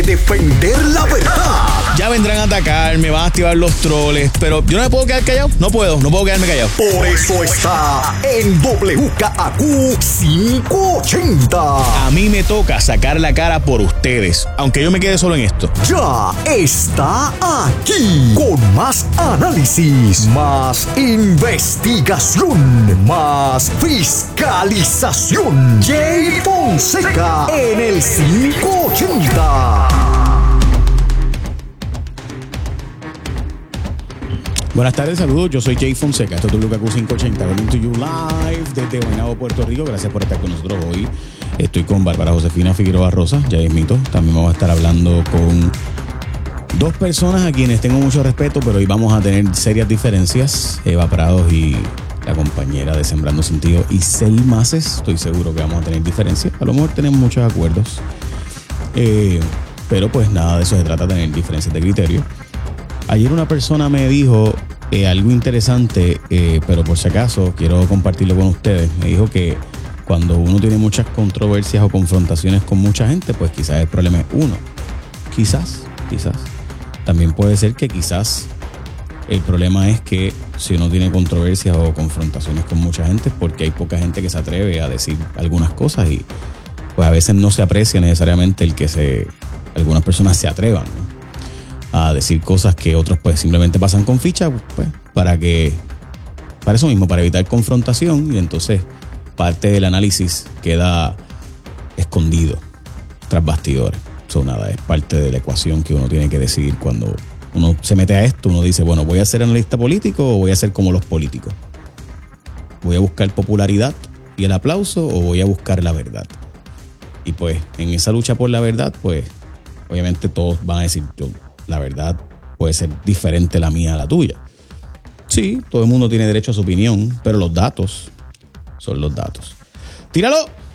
Defender la verdad. Ya vendrán a atacar, me van a activar los troles, pero yo no me puedo quedar callado. No puedo quedarme callado. Por eso está en WKAQ 580. A mí me toca sacar la cara por ustedes, aunque yo me quede solo en esto. Ya está aquí con más análisis, más investigación, más fiscalización. Jay Fonseca en el 580. Buenas tardes, saludos. Yo soy Jay Fonseca. Esto es WKQ 580. Coming to you live desde Guaynabo, Puerto Rico. Gracias por estar con nosotros hoy. Estoy con Bárbara Josefina Figueroa Rosa, ya mismito. También vamos a estar hablando con dos personas a quienes tengo mucho respeto, pero hoy vamos a tener serias diferencias. Eva Prados y la compañera de Sembrando Sentido, Isel Maces. Estoy seguro que vamos a tener diferencias. A lo mejor tenemos muchos acuerdos. Pero pues nada de eso se trata, de tener diferencias de criterio. Ayer una persona me dijo algo interesante, pero por si acaso quiero compartirlo con ustedes. Me dijo que cuando uno tiene muchas controversias o confrontaciones con mucha gente, pues quizás el problema es uno. Quizás. También puede ser que quizás el problema es que si uno tiene controversias o confrontaciones con mucha gente es porque hay poca gente que se atreve a decir algunas cosas y pues a veces no se aprecia necesariamente el que algunas personas se atrevan, ¿no?, a decir cosas que otros pues simplemente pasan con ficha, pues para eso mismo, para evitar confrontación, y entonces parte del análisis queda escondido tras bastidores. Eso nada, es parte de la ecuación que uno tiene que decidir cuando uno se mete a esto. Uno dice, bueno, ¿voy a ser analista político o voy a ser como los políticos? ¿Voy a buscar popularidad y el aplauso o voy a buscar la verdad? Y pues en esa lucha por la verdad, pues obviamente todos van a decir, la verdad puede ser diferente la mía a la tuya. Sí, todo el mundo tiene derecho a su opinión, pero los datos son los datos. ¡Tíralo!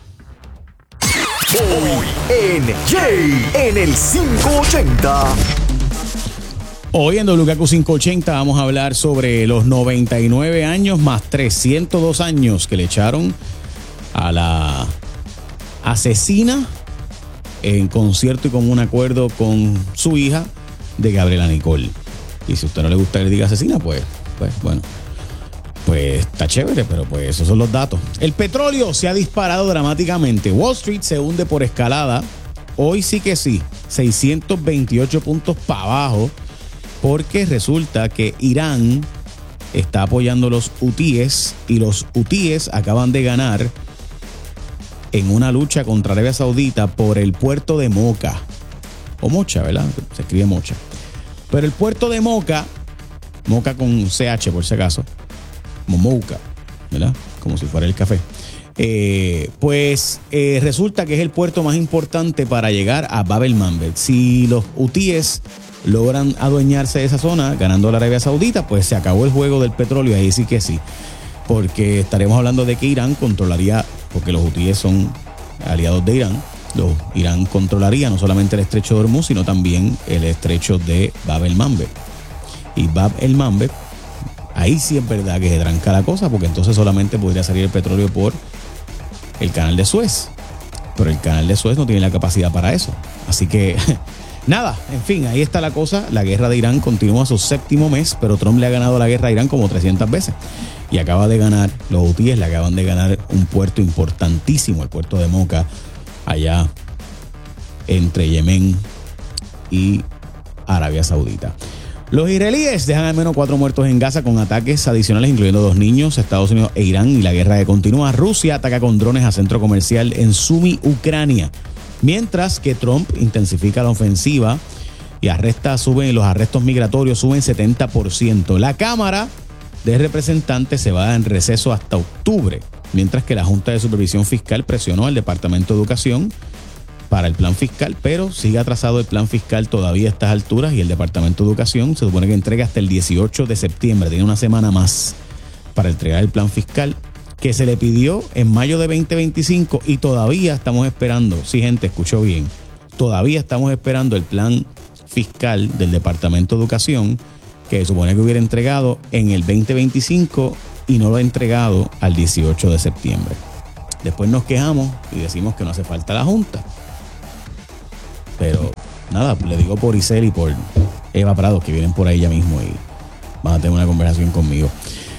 Hoy en Jay en el 580. Hoy en WKQ 580 vamos a hablar sobre los 99 años más 302 años que le echaron a la asesina en concierto y con un acuerdo con su hija de Gabriela Nicole. Y si a usted no le gusta que le diga asesina, pues bueno, pues está chévere, pero pues esos son los datos. El petróleo se ha disparado dramáticamente. Wall Street se hunde por escalada. Hoy sí que sí, 628 puntos para abajo, porque resulta que Irán está apoyando los hutíes y los hutíes acaban de ganar en una lucha contra Arabia Saudita por el puerto de Mocha. O Mocha, ¿verdad? Se escribe Mocha. Pero el puerto de Mocha con CH por si acaso, como Mocha, ¿verdad? Como si fuera el café. Resulta que es el puerto más importante para llegar a Bab el-Mandeb. Si los hutíes logran adueñarse de esa zona, ganando la Arabia Saudita, pues se acabó el juego del petróleo. Ahí sí que sí. Porque estaremos hablando de que Irán controlaría, porque los hutíes son aliados de Irán. Irán controlaría no solamente el estrecho de Hormuz, sino también el estrecho de Bab el-Mandeb. Y Bab el-Mandeb, ahí sí es verdad que se tranca la cosa, porque entonces solamente podría salir el petróleo por el canal de Suez. Pero el canal de Suez no tiene la capacidad para eso. Así que, nada, en fin, ahí está la cosa. La guerra de Irán continúa su 7º mes, pero Trump le ha ganado la guerra a Irán como 300 veces. Y acaba de ganar, los hutíes le acaban de ganar un puerto importantísimo, el puerto de Mocha, allá entre Yemen y Arabia Saudita. Los israelíes dejan al menos 4 muertos en Gaza con ataques adicionales, incluyendo 2 niños. Estados Unidos e Irán, y la guerra que continúa. Rusia ataca con drones a centro comercial en Sumy, Ucrania. Mientras que Trump intensifica la ofensiva y los arrestos migratorios suben 70%. La Cámara de Representantes se va en receso hasta octubre, mientras que la Junta de Supervisión Fiscal presionó al Departamento de Educación para el plan fiscal, pero sigue atrasado el plan fiscal todavía a estas alturas, y el Departamento de Educación se supone que entrega hasta el 18 de septiembre, tiene una semana más para entregar el plan fiscal que se le pidió en mayo de 2025, y todavía estamos esperando, sí gente, escuchó bien, todavía estamos esperando el plan fiscal del Departamento de Educación, que se supone que hubiera entregado en el 2025 y no lo ha entregado al 18 de septiembre. Después nos quejamos y decimos que no hace falta la Junta. Pero nada, le digo por Isel y por Eva Prado, que vienen por ahí ya mismo y van a tener una conversación conmigo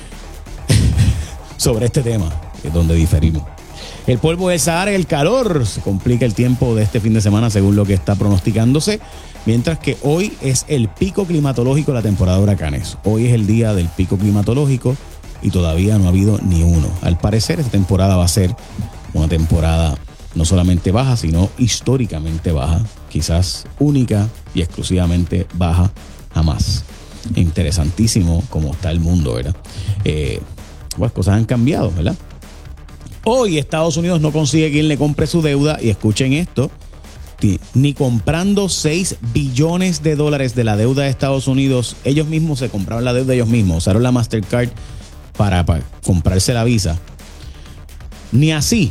sobre este tema, que es donde diferimos. El polvo del Sahara y el calor se complica el tiempo de este fin de semana según lo que está pronosticándose, mientras que hoy es el pico climatológico de la temporada de huracanes. Hoy es el día del pico climatológico y todavía no ha habido ni uno. Al parecer esta temporada va a ser una temporada no solamente baja, sino históricamente baja, quizás única y exclusivamente baja jamás. Interesantísimo cómo está el mundo, ¿verdad? Las cosas han cambiado, ¿verdad? Hoy Estados Unidos no consigue quien le compre su deuda, y escuchen esto, ni comprando $6 billones de la deuda de Estados Unidos. Ellos mismos se compraron la deuda ellos mismos, usaron la Mastercard para comprarse la Visa. Ni así,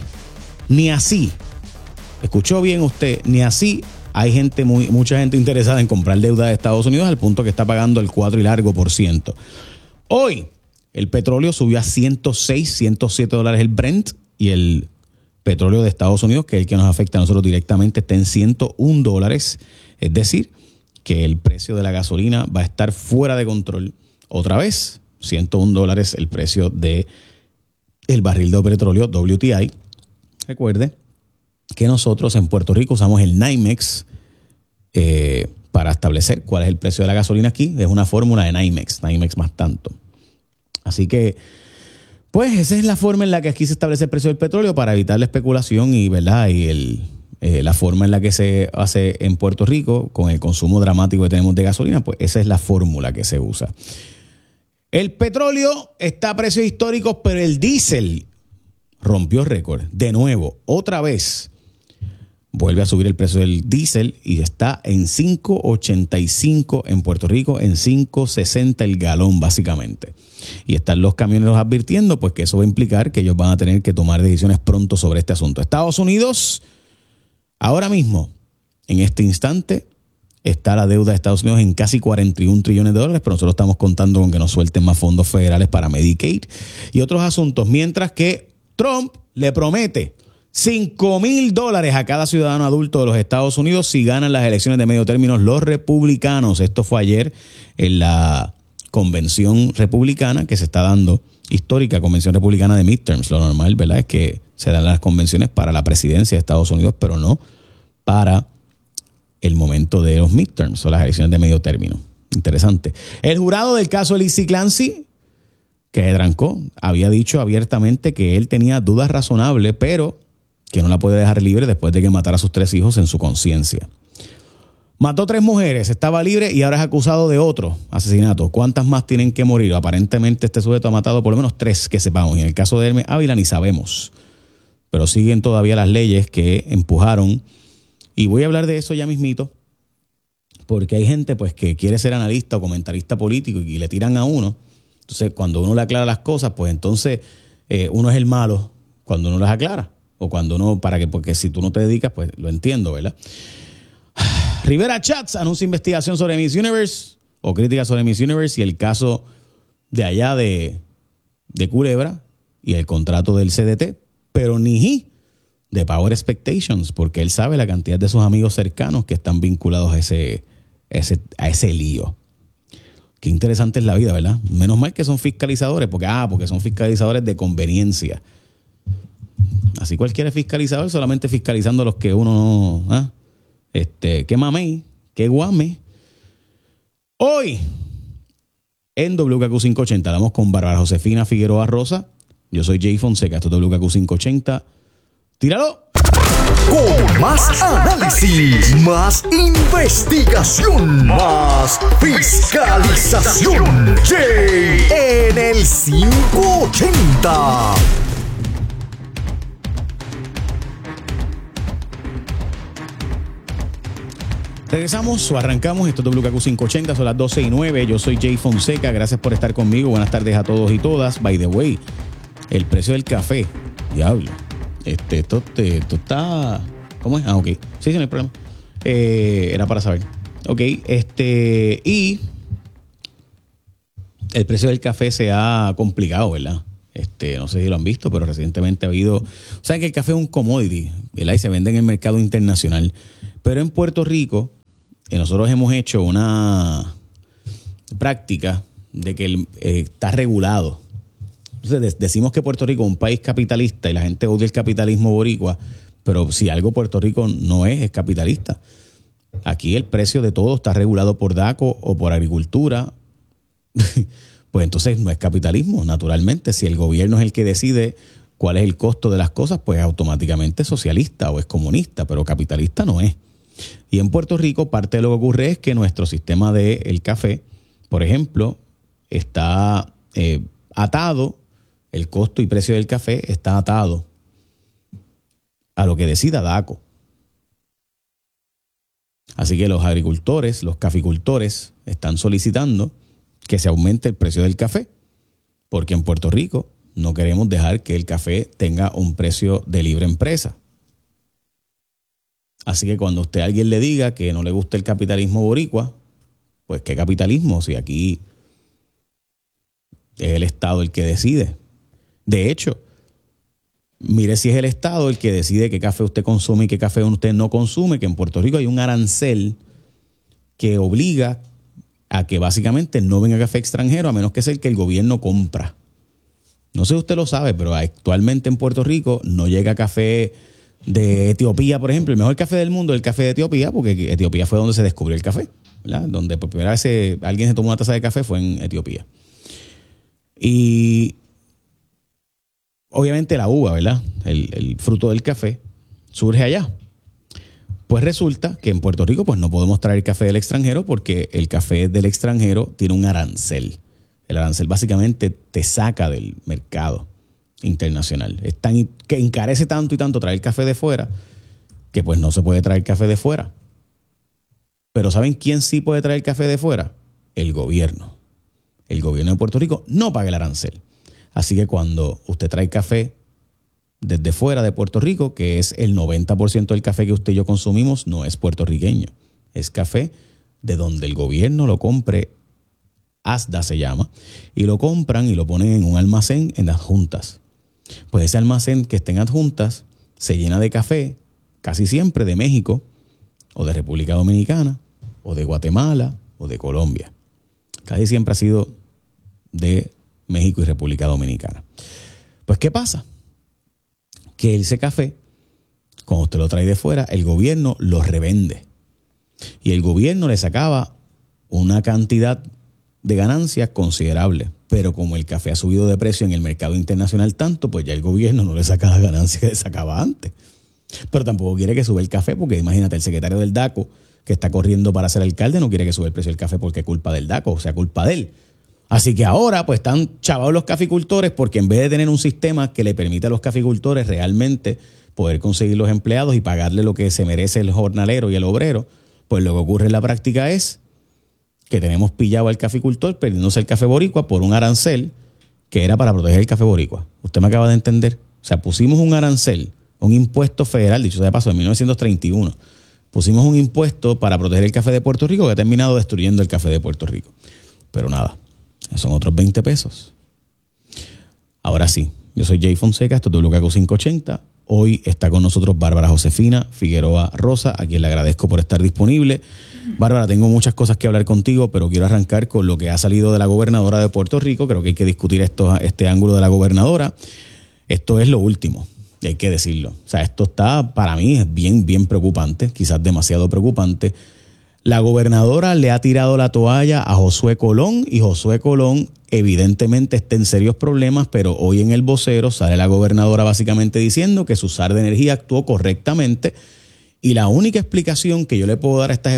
escuchó bien usted, ni así hay mucha gente interesada en comprar deuda de Estados Unidos al punto que está pagando el 4 y largo por ciento. Hoy el petróleo subió a $106, $107 el Brent, y el petróleo de Estados Unidos, que es el que nos afecta a nosotros directamente, está en $101. Es decir, que el precio de la gasolina va a estar fuera de control otra vez. $101 el precio de el barril de petróleo WTI. Recuerde que nosotros en Puerto Rico usamos el NYMEX para establecer cuál es el precio de la gasolina aquí. Es una fórmula de NYMEX más tanto. Así que, pues, esa es la forma en la que aquí se establece el precio del petróleo para evitar la especulación y, ¿verdad? Y la forma en la que se hace en Puerto Rico con el consumo dramático que tenemos de gasolina, pues esa es la fórmula que se usa. El petróleo está a precios históricos, pero el diésel rompió récord. De nuevo, otra vez, vuelve a subir el precio del diésel y está en $5.85 en Puerto Rico, en $5.60 el galón básicamente. Y están los camioneros advirtiendo pues que eso va a implicar que ellos van a tener que tomar decisiones pronto sobre este asunto. Estados Unidos, ahora mismo, en este instante, está la deuda de Estados Unidos en casi $41 trillones, pero nosotros estamos contando con que nos suelten más fondos federales para Medicaid y otros asuntos, mientras que Trump le promete $5,000 a cada ciudadano adulto de los Estados Unidos si ganan las elecciones de medio término los republicanos. Esto fue ayer en la convención republicana que se está dando, histórica convención republicana de midterms. Lo normal, ¿verdad?, es que se dan las convenciones para la presidencia de Estados Unidos, pero no para el momento de los midterms o las elecciones de medio término. Interesante. El jurado del caso de Lizzie Clancy, que se trancó, había dicho abiertamente que él tenía dudas razonables, pero que no la puede dejar libre después de que matara a sus 3 hijos en su conciencia. Mató 3 mujeres, estaba libre y ahora es acusado de otro asesinato. ¿Cuántas más tienen que morir? Aparentemente este sujeto ha matado por lo menos 3 que sepamos. Y en el caso de Hermes Ávila ni sabemos. Pero siguen todavía las leyes que empujaron. Y voy a hablar de eso ya mismito, porque hay gente pues que quiere ser analista o comentarista político y le tiran a uno. Entonces, cuando uno le aclara las cosas, pues entonces uno es el malo cuando uno las aclara. O cuando uno, porque si tú no te dedicas, pues lo entiendo, ¿verdad? Rivera Chats anuncia investigación sobre Miss Universe o crítica sobre Miss Universe y el caso de allá de Culebra y el contrato del CDT, pero ni de Power Expectations, porque él sabe la cantidad de sus amigos cercanos que están vinculados a ese lío. Qué interesante es la vida, ¿verdad? Menos mal que son fiscalizadores, porque son fiscalizadores de conveniencia. Así cualquier fiscalizador, solamente fiscalizando los que uno no... qué mamey, qué guame. Hoy, en WKQ 580, hablamos con Bárbara Josefina Figueroa Rosa. Yo soy Jay Fonseca, esto es WKQ 580. ¡Tíralo! Con más análisis, más investigación, más fiscalización. Jay en el 580. Regresamos o arrancamos, esto es WKQ 580, son las 12:09. Yo soy Jay Fonseca, gracias por estar conmigo. Buenas tardes a todos y todas. By the way, el precio del café, diablo. Esto está... ¿Cómo es? Ok. Sí, no hay problema. Era para saber. Ok, y el precio del café se ha complicado, ¿verdad? No sé si lo han visto, pero recientemente ha habido... Saben que el café es un commodity, ¿verdad? Y se vende en el mercado internacional. Pero en Puerto Rico, nosotros hemos hecho una práctica de que está regulado. Entonces decimos que Puerto Rico es un país capitalista y la gente odia el capitalismo boricua, pero si algo Puerto Rico no es capitalista. Aquí el precio de todo está regulado por DACO o por agricultura. Pues entonces no es capitalismo, naturalmente. Si el gobierno es el que decide cuál es el costo de las cosas, pues automáticamente es socialista o es comunista, pero capitalista no es. Y en Puerto Rico parte de lo que ocurre es que nuestro sistema del café, por ejemplo, está atado, el costo y precio del café está atado a lo que decida DACO. Así que los agricultores, los caficultores, están solicitando que se aumente el precio del café, porque en Puerto Rico no queremos dejar que el café tenga un precio de libre empresa. Así que cuando usted a alguien le diga que no le gusta el capitalismo boricua, pues ¿qué capitalismo? Si aquí es el Estado el que decide. De hecho, mire si es el Estado el que decide qué café usted consume y qué café usted no consume, que en Puerto Rico hay un arancel que obliga a que básicamente no venga café extranjero a menos que sea el que el gobierno compra. No sé si usted lo sabe, pero actualmente en Puerto Rico no llega café de Etiopía, por ejemplo. El mejor café del mundo es el café de Etiopía, porque Etiopía fue donde se descubrió el café, ¿verdad? Donde por primera vez alguien se tomó una taza de café fue en Etiopía. Y obviamente la uva, ¿verdad? El fruto del café surge allá. Pues resulta que en Puerto Rico pues no podemos traer café del extranjero porque el café del extranjero tiene un arancel. El arancel básicamente te saca del mercado internacional. Que encarece tanto y tanto traer café de fuera que pues no se puede traer café de fuera. Pero ¿saben quién sí puede traer café de fuera? El gobierno. El gobierno de Puerto Rico no paga el arancel. Así que cuando usted trae café desde fuera de Puerto Rico, que es el 90% del café que usted y yo consumimos, no es puertorriqueño. Es café de donde el gobierno lo compre, ASDA se llama, y lo compran y lo ponen en un almacén en adjuntas. Pues ese almacén que está en adjuntas se llena de café, casi siempre de México, o de República Dominicana, o de Guatemala, o de Colombia. Casi siempre ha sido de México y República Dominicana. Pues, ¿qué pasa? Que ese café, cuando usted lo trae de fuera, el gobierno lo revende. Y el gobierno le sacaba una cantidad de ganancias considerable. Pero como el café ha subido de precio en el mercado internacional tanto, pues ya el gobierno no le saca las ganancias que le sacaba antes. Pero tampoco quiere que sube el café, porque imagínate, el secretario del DACO, que está corriendo para ser alcalde, no quiere que sube el precio del café porque es culpa del DACO, o sea, culpa de él. Así que ahora pues están chavados los caficultores porque en vez de tener un sistema que le permita a los caficultores realmente poder conseguir los empleados y pagarle lo que se merece el jornalero y el obrero, pues lo que ocurre en la práctica es que tenemos pillado al caficultor perdiéndose el café boricua por un arancel que era para proteger el café boricua. Usted me acaba de entender. O sea, pusimos un arancel, un impuesto federal, dicho sea de paso, en 1931. Pusimos un impuesto para proteger el café de Puerto Rico que ha terminado destruyendo el café de Puerto Rico. Pero nada. Son otros 20 pesos. Ahora sí, yo soy Jay Fonseca, esto es WKQ 580. Hoy está con nosotros Bárbara Josefina Figueroa Rosa, a quien le agradezco por estar disponible. Bárbara, tengo muchas cosas que hablar contigo, pero quiero arrancar con lo que ha salido de la gobernadora de Puerto Rico. Creo que hay que discutir este ángulo de la gobernadora. Esto es lo último, y hay que decirlo. O sea, esto está, para mí, es bien, bien preocupante, quizás demasiado preocupante. La gobernadora le ha tirado la toalla a Josué Colón y Josué Colón evidentemente está en serios problemas, pero hoy en El Vocero sale la gobernadora básicamente diciendo que su SAR de energía actuó correctamente y la única explicación que yo le puedo dar a estas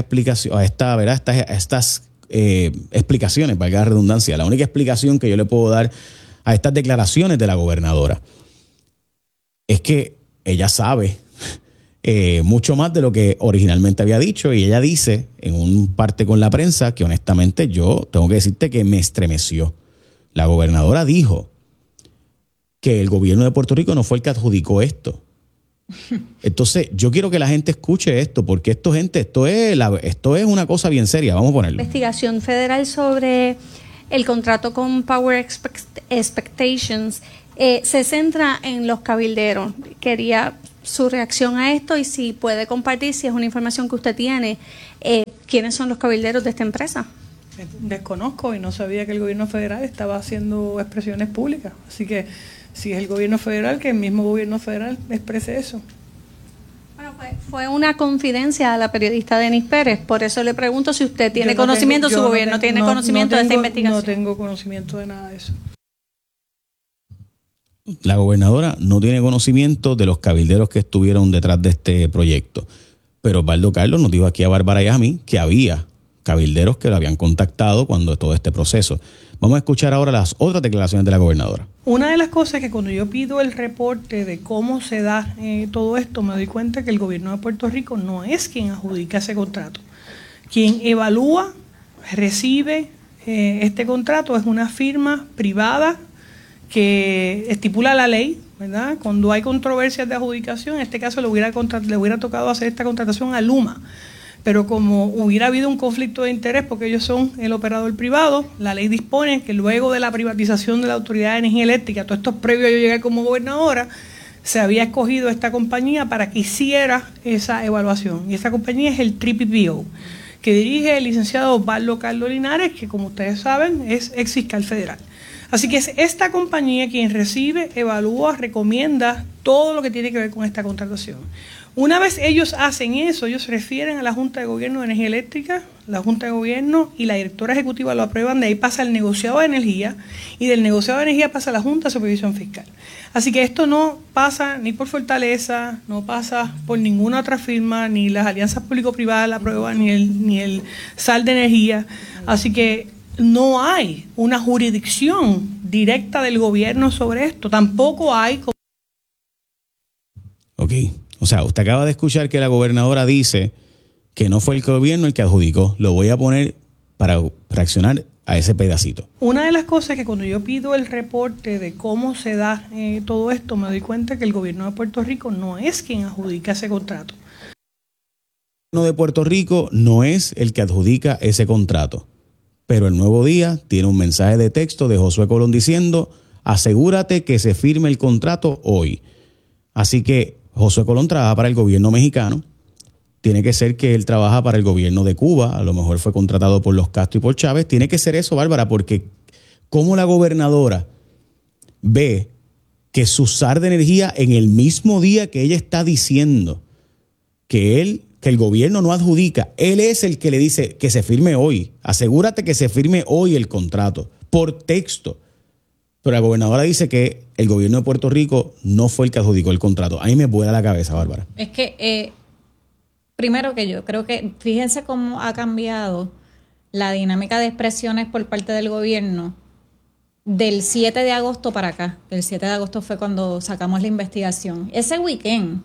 explicaciones, valga la redundancia, la única explicación que yo le puedo dar a estas declaraciones de la gobernadora es que ella sabe mucho más de lo que originalmente había dicho y ella dice en un parte con la prensa que honestamente yo tengo que decirte que me estremeció. La gobernadora dijo que el gobierno de Puerto Rico no fue el que adjudicó esto. Entonces yo quiero que la gente escuche esto porque esto es una cosa bien seria. Vamos a ponerlo. Investigación federal sobre el contrato con Power Expectations se centra en los cabilderos. Quería su reacción a esto y si puede compartir, si es una información que usted tiene, quiénes son los cabilderos de esta empresa. Desconozco y no sabía que el gobierno federal estaba haciendo expresiones públicas. Así que si es el gobierno federal, que el mismo gobierno federal exprese eso. Bueno, fue una confidencia a la periodista Denis Pérez, por eso le pregunto si usted tiene conocimiento, su gobierno tiene conocimiento de esta investigación. No tengo conocimiento de nada de eso. La gobernadora no tiene conocimiento de los cabilderos que estuvieron detrás de este proyecto, pero Osvaldo Carlos nos dijo aquí a Bárbara y a mí que había cabilderos que lo habían contactado cuando todo este proceso. Vamos a escuchar ahora las otras declaraciones de la gobernadora. Una de las cosas es que cuando yo pido el reporte de cómo se da todo esto, me doy cuenta que el gobierno de Puerto Rico no es quien adjudica ese contrato. Quien evalúa, recibe este contrato es una firma privada que estipula la ley, ¿verdad? Cuando hay controversias de adjudicación, en este caso le hubiera tocado hacer esta contratación a Luma. Pero como hubiera habido un conflicto de interés porque ellos son el operador privado, la ley dispone que luego de la privatización de la Autoridad de Energía Eléctrica, todo esto es previo a yo llegar como gobernadora, se había escogido esta compañía para que hiciera esa evaluación. Y esa compañía es el TPPO, que dirige el licenciado Osvaldo Carlos Linares, que como ustedes saben es ex fiscal federal. Así que es esta compañía quien recibe, evalúa, recomienda todo lo que tiene que ver con esta contratación. Una vez ellos hacen eso, ellos refieren a la Junta de Gobierno de Energía Eléctrica, la Junta de Gobierno y la directora ejecutiva lo aprueban, de ahí pasa el negociado de energía y del negociado de energía pasa a la Junta de Supervisión Fiscal. Así que esto no pasa ni por Fortaleza, no pasa por ninguna otra firma, ni las alianzas público-privadas la aprueban, ni el SAL de Energía. Así que no hay una jurisdicción directa del gobierno sobre esto, tampoco hay... Ok. O sea, usted acaba de escuchar que la gobernadora dice que no fue el gobierno el que adjudicó. Lo voy a poner para reaccionar a ese pedacito. Una de las cosas es que cuando yo pido el reporte de cómo se da todo esto, me doy cuenta que el gobierno de Puerto Rico no es quien adjudica ese contrato. El gobierno de Puerto Rico no es el que adjudica ese contrato. Pero el Nuevo Día tiene un mensaje de texto de Josué Colón diciendo: asegúrate que se firme el contrato hoy. Así que Josué Colón trabaja para el gobierno mexicano. Tiene que ser que él trabaja para el gobierno de Cuba. A lo mejor fue contratado por los Castro y por Chávez. Tiene que ser eso, Bárbara, porque ¿cómo la gobernadora ve que su SAR de energía en el mismo día que ella está diciendo que el gobierno no adjudica, él es el que le dice que se firme hoy? Asegúrate que se firme hoy el contrato, por texto. Pero la gobernadora dice que el gobierno de Puerto Rico no fue el que adjudicó el contrato. A mí me vuela la cabeza, Bárbara. Es que, primero que yo creo que, fíjense cómo ha cambiado la dinámica de expresiones por parte del gobierno del 7 de agosto para acá. El 7 de agosto fue cuando sacamos la investigación. Ese weekend.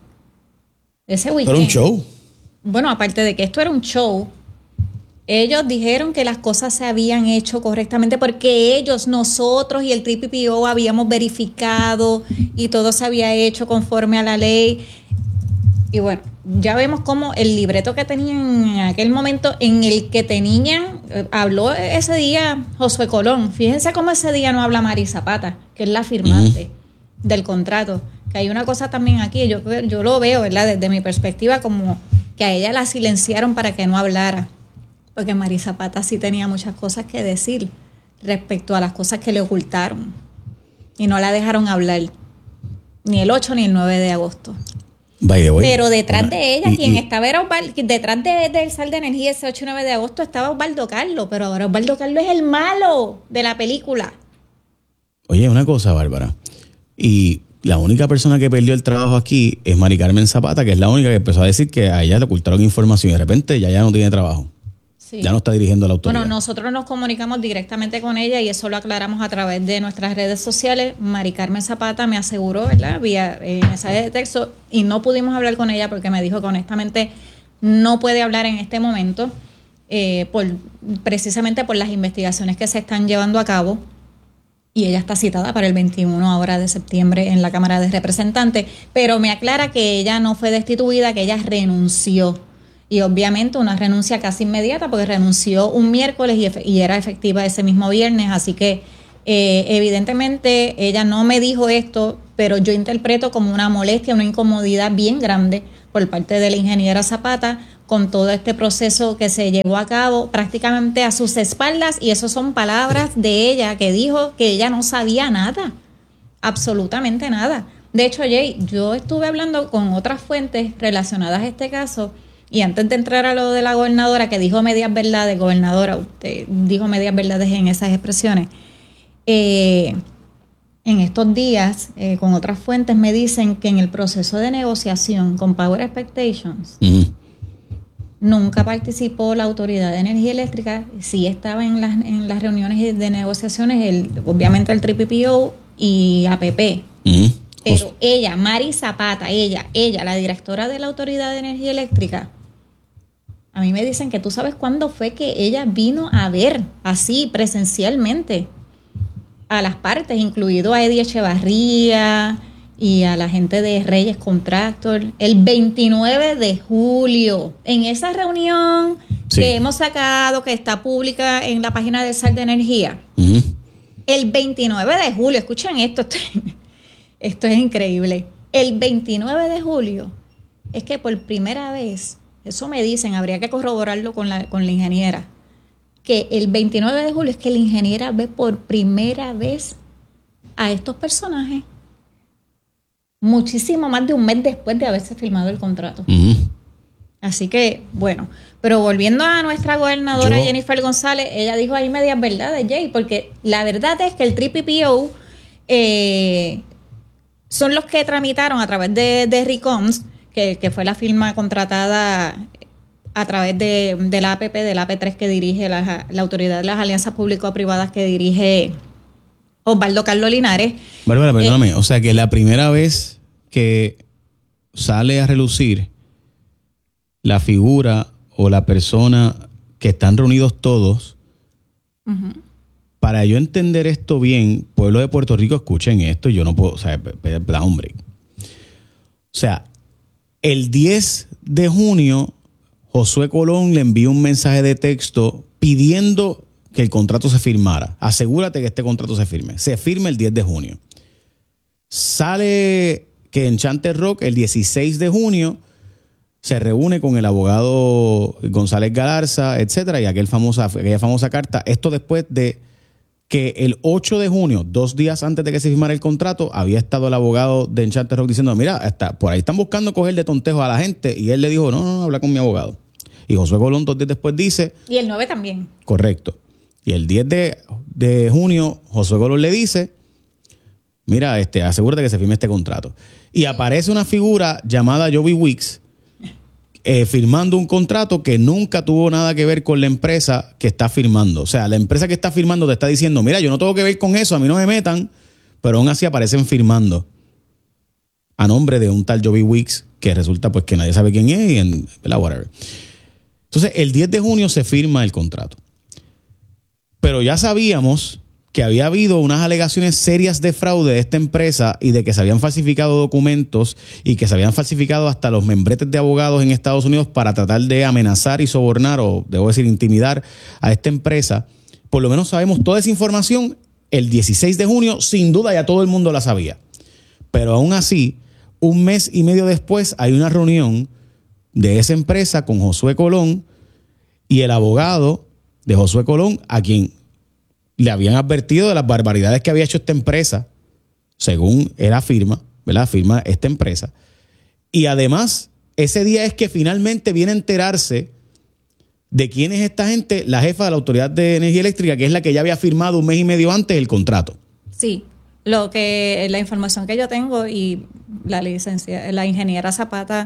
Era un show. Bueno, aparte de que esto era un show, ellos dijeron que las cosas se habían hecho correctamente porque ellos, nosotros y el TPPO habíamos verificado y todo se había hecho conforme a la ley. Y bueno, ya vemos cómo el libreto que tenían en aquel momento, en el que tenían, habló ese día Josué Colón. Fíjense cómo ese día no habla Mari Zapata, que es la firmante del contrato. Que hay una cosa también aquí, yo lo veo, ¿verdad? Desde mi perspectiva, como que a ella la silenciaron para que no hablara. Porque Mari Zapata sí tenía muchas cosas que decir respecto a las cosas que le ocultaron. Y no la dejaron hablar. Ni el 8 ni el 9 de agosto. Pero detrás de ella, quien estaba era detrás del SAL de Energía ese 8 y 9 de agosto estaba Osvaldo Carlos. Pero ahora Osvaldo Carlos es el malo de la película. Oye, una cosa, Bárbara. Y la única persona que perdió el trabajo aquí es Mari Carmen Zapata, que es la única que empezó a decir que a ella le ocultaron información y de repente ya no tiene trabajo. Sí. Ya no está dirigiendo la autoridad. Bueno, nosotros nos comunicamos directamente con ella y eso lo aclaramos a través de nuestras redes sociales. Mari Carmen Zapata me aseguró, ¿verdad?, vía mensaje de texto, y no pudimos hablar con ella porque me dijo que honestamente no puede hablar en este momento precisamente por las investigaciones que se están llevando a cabo. Y ella está citada para el 21 ahora de septiembre en la Cámara de Representantes, pero me aclara que ella no fue destituida, que ella renunció. Y obviamente una renuncia casi inmediata porque renunció un miércoles y era efectiva ese mismo viernes. Así que evidentemente ella no me dijo esto pero yo interpreto como una molestia, una incomodidad bien grande por parte de la ingeniera Zapata con todo este proceso que se llevó a cabo prácticamente a sus espaldas, y eso son palabras de ella que dijo que ella no sabía nada, absolutamente nada. De hecho, Jay, yo estuve hablando con otras fuentes relacionadas a este caso, y antes de entrar a lo de la gobernadora, que dijo medias verdades, gobernadora, usted dijo medias verdades en esas expresiones, en estos días, con otras fuentes me dicen que en el proceso de negociación con Power Expectations, nunca participó la Autoridad de Energía Eléctrica, sí estaba en las reuniones de negociaciones, obviamente el PPO y APP. Pero ella, Mari Zapata, ella, la directora de la Autoridad de Energía Eléctrica, a mí me dicen que tú sabes cuándo fue que ella vino a ver así presencialmente a las partes, incluido a Eddie Echevarría y a la gente de Reyes Contractor, el 29 de julio, en esa reunión que hemos sacado, que está pública en la página de Sal de Energía. El 29 de julio, escuchen esto es increíble. El 29 de julio es que por primera vez, eso me dicen, habría que corroborarlo con la ingeniera, que el 29 de julio es que la ingeniera ve por primera vez a estos personajes, muchísimo más de un mes después de haberse firmado el contrato. Así que, bueno, pero volviendo a nuestra gobernadora Jennifer González, ella dijo ahí medias verdades, Jay, porque la verdad es que el PPO son los que tramitaron a través de RICOMS, que fue la firma contratada a través de la APP, de la AP3 que dirige la Autoridad de las Alianzas Público-Privadas que dirige Osvaldo Carlos Linares. Bárbara, perdóname, o sea que la primera vez que sale a relucir la figura o la persona que están reunidos todos, para yo entender esto bien, pueblo de Puerto Rico, escuchen esto, yo no puedo, o sea, hombre. O sea, el 10 de junio, Josué Colón le envió un mensaje de texto pidiendo que el contrato se firmara. Asegúrate que este contrato se firme. Se firma el 10 de junio. Sale que Enchanted Rock el 16 de junio se reúne con el abogado González Galarza, etcétera, y aquella famosa carta. Esto después de que el 8 de junio, 2 días antes de que se firmara el contrato, había estado el abogado de Enchanted Rock diciendo, mira, por ahí están buscando coger de tontejo a la gente, y él le dijo, no, habla con mi abogado. Y Josué Colón 2 días después dice... Y el 9 también. Correcto. Y el 10 de junio, Josué Colón le dice, mira, asegúrate que se firme este contrato. Y aparece una figura llamada Joby Weeks, firmando un contrato que nunca tuvo nada que ver con la empresa que está firmando. O sea, la empresa que está firmando te está diciendo, mira, yo no tengo que ver con eso, a mí no me metan, pero aún así aparecen firmando a nombre de un tal Joby Weeks, que resulta pues que nadie sabe quién es, y whatever. Entonces, el 10 de junio se firma el contrato. Pero ya sabíamos que había habido unas alegaciones serias de fraude de esta empresa y de que se habían falsificado documentos y que se habían falsificado hasta los membretes de abogados en Estados Unidos para tratar de amenazar y sobornar, o debo decir intimidar a esta empresa. Por lo menos sabemos toda esa información el 16 de junio, sin duda ya todo el mundo la sabía. Pero aún así, un mes y medio después hay una reunión de esa empresa con Josué Colón y el abogado de Josué Colón, a quien le habían advertido de las barbaridades que había hecho esta empresa, según él afirma, ¿verdad? Afirma esta empresa. Y además, ese día es que finalmente viene a enterarse de quién es esta gente, la jefa de la Autoridad de Energía Eléctrica, que es la que ya había firmado un mes y medio antes el contrato. Sí, la información que yo tengo, y la ingeniera Zapata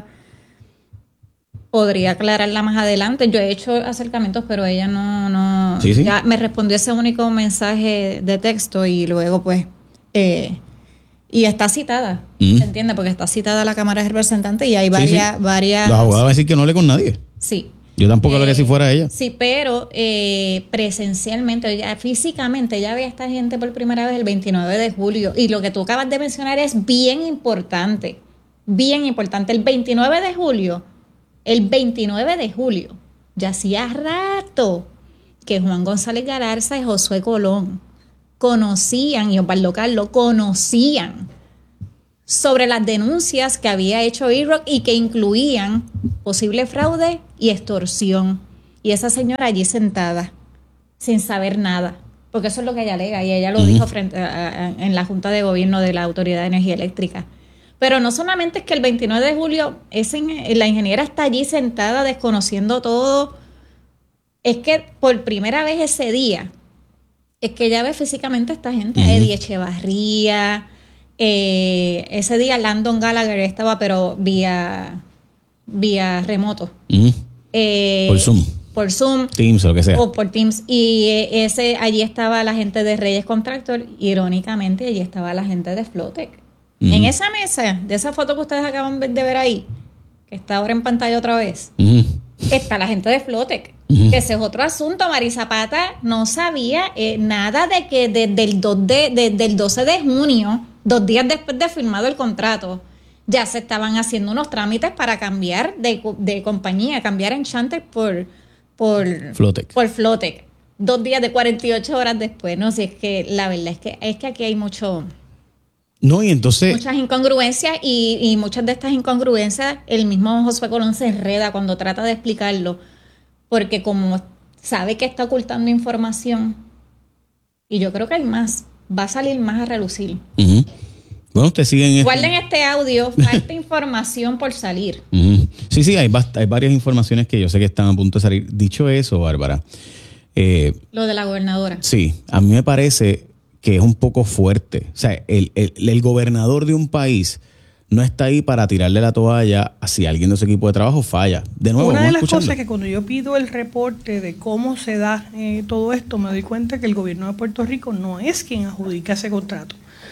podría aclararla más adelante. Yo he hecho acercamientos, pero ella no. Sí. Ya me respondió ese único mensaje de texto, y luego pues y está citada, ¿se entiende? Porque está citada la Cámara de Representantes y hay varias. Los abogados van a decir que no hable con nadie. Sí. Yo tampoco hablaría si fuera ella. Sí, pero presencialmente, físicamente, ya ve a esta gente por primera vez el 29 de julio. Y lo que tú acabas de mencionar es bien importante. Bien importante. El 29 de julio, ya hacía rato que Juan González Galarza y Josué Colón conocían, y Osvaldo Carlos conocían sobre las denuncias que había hecho E-Rock y que incluían posible fraude y extorsión. Y esa señora allí sentada, sin saber nada, porque eso es lo que ella alega y ella lo dijo en la Junta de Gobierno de la Autoridad de Energía Eléctrica. Pero no solamente es que el 29 de julio la ingeniera está allí sentada desconociendo todo, es que por primera vez ese día es que ella ve físicamente a esta gente, Eddie Echevarría, ese día Landon Gallagher estaba pero vía remoto. Por Zoom. Teams o lo que sea. O por Teams. Y allí estaba la gente de Reyes Contractor. Irónicamente, allí estaba la gente de Flotec. En esa mesa, de esa foto que ustedes acaban de ver ahí, que está ahora en pantalla otra vez, está la gente de Flotec. Que ese es otro asunto. Mari Zapata no sabía nada de que desde el 12 de junio, 2 días después de firmado el contrato, ya se estaban haciendo unos trámites para cambiar de compañía, cambiar Enchanted por Flotec. Por Flotec. 2 días de 48 horas después. No, si es que la verdad es que aquí hay muchas incongruencias y muchas de estas incongruencias el mismo Josué Colón se enreda cuando trata de explicarlo, porque como sabe que está ocultando información, y yo creo que hay más, va a salir más a relucir. Bueno, ustedes siguen... Guarden este audio, falta información por salir. Sí, hay varias informaciones que yo sé que están a punto de salir. Dicho eso, Bárbara... lo de la gobernadora. Sí, a mí me parece que es un poco fuerte. O sea, el gobernador de un país no está ahí para tirarle la toalla a si alguien de su equipo de trabajo falla. De nuevo, una de las escuchando. cosas que cuando yo pido el reporte de cómo se da todo esto, me doy cuenta que el gobierno de Puerto Rico no es quien adjudica ese contrato.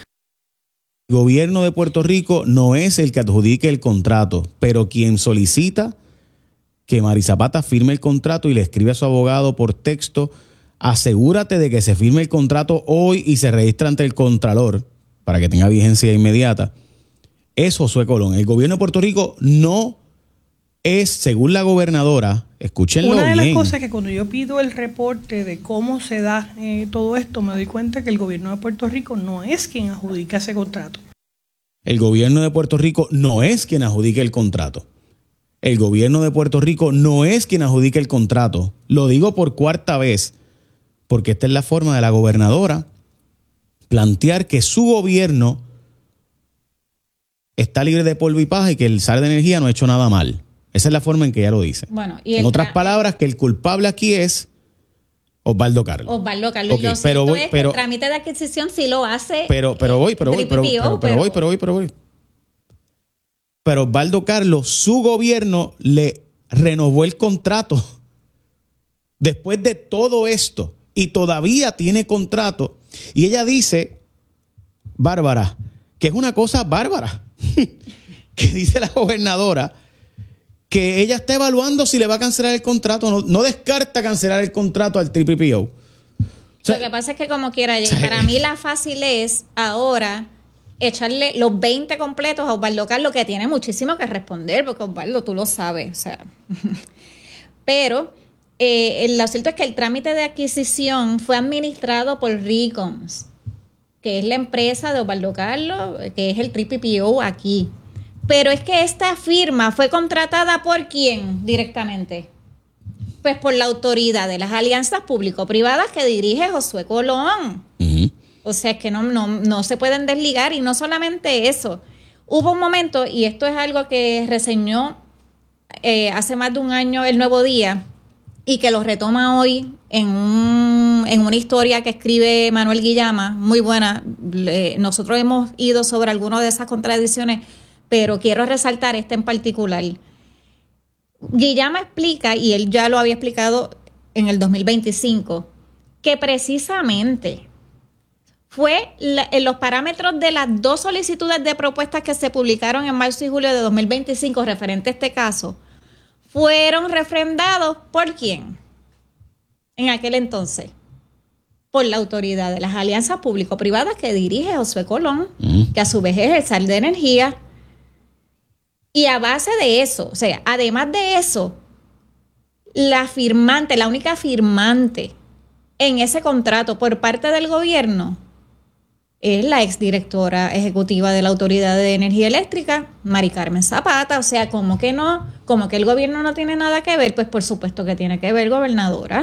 El gobierno de Puerto Rico no es el que adjudique el contrato, pero quien solicita que Mari Zapata firme el contrato y le escribe a su abogado por texto: asegúrate de que se firme el contrato hoy y se registra ante el Contralor para que tenga vigencia inmediata. Es Josué Colón. El gobierno de Puerto Rico no es, según la gobernadora, escúchenlo bien. Una de las cosas que cuando yo pido el reporte de cómo se da todo esto, me doy cuenta que el gobierno de Puerto Rico no es quien adjudica ese contrato. El gobierno de Puerto Rico no es quien adjudica el contrato. El gobierno de Puerto Rico no es quien adjudica el contrato. Lo digo por 4ª vez, porque esta es la forma de la gobernadora plantear que su gobierno está libre de polvo y paja y que el SAR de Energía no ha hecho nada mal. Esa es la forma en que ella lo dice. Bueno, en otras palabras, que el culpable aquí es Osvaldo Carlos. Osvaldo Carlos. Okay, el trámite de adquisición sí lo hace. Pero Osvaldo Carlos, su gobierno le renovó el contrato después de todo esto y todavía tiene contrato. Y ella dice, Bárbara, que es una cosa bárbara, que dice la gobernadora, que ella está evaluando si le va a cancelar el contrato. No descarta cancelar el contrato al TPPO. O sea, lo que pasa es que como quiera, para mí la fácil es ahora echarle los 20 completos a Osvaldo Carlos, que tiene muchísimo que responder, porque Osvaldo, tú lo sabes. O sea. Pero lo cierto es que el trámite de adquisición fue administrado por RICOMS, que es la empresa de Osvaldo Carlos, que es el TPPO aquí. Pero es que esta firma fue contratada ¿por quién directamente? Pues por la autoridad de las alianzas público-privadas que dirige Josué Colón. O sea, es que no se pueden desligar. Y no solamente eso. Hubo un momento, y esto es algo que reseñó hace más de un año El Nuevo Día, y que lo retoma hoy en una historia que escribe Manuel Guillama, muy buena. Nosotros hemos ido sobre algunas de esas contradicciones, pero quiero resaltar esta en particular. Guillama explica, y él ya lo había explicado en el 2025, que precisamente fue en los parámetros de las 2 solicitudes de propuestas que se publicaron en marzo y julio de 2025 referente a este caso, fueron refrendados ¿por quién? En aquel entonces, por la autoridad de las alianzas público-privadas que dirige Josué Colón, que a su vez es el SAR de Energía. Y a base de eso, o sea, además de eso, la única firmante en ese contrato por parte del gobierno es la exdirectora ejecutiva de la Autoridad de Energía Eléctrica, Mari Carmen Zapata. O sea, como que no, como que el gobierno no tiene nada que ver, pues por supuesto que tiene que ver, gobernadora.